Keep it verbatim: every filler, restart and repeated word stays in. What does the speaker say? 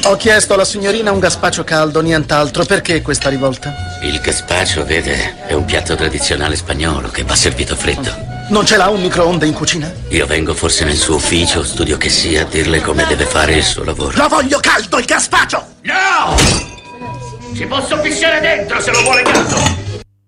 Ho chiesto alla signorina un gazpacio caldo, nient'altro. Perché questa rivolta? Il gazpacho, vede, è un piatto tradizionale spagnolo che va servito freddo. Non ce l'ha un microonde in cucina? Io vengo forse nel suo ufficio, studio che sia, a dirle come deve fare il suo lavoro. Lo voglio caldo, il gazpacio! No! Ci posso pisciare dentro se lo vuole caldo!